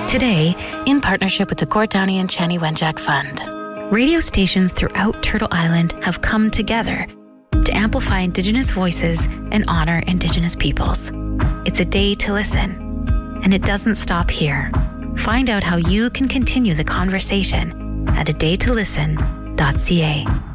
Today, in partnership with the Gord Downie and Chani Wenjack Fund, radio stations throughout Turtle Island have come together to amplify Indigenous voices and honor Indigenous peoples. It's a day to listen, and it doesn't stop here. Find out how you can continue the conversation at adaytolisten.ca.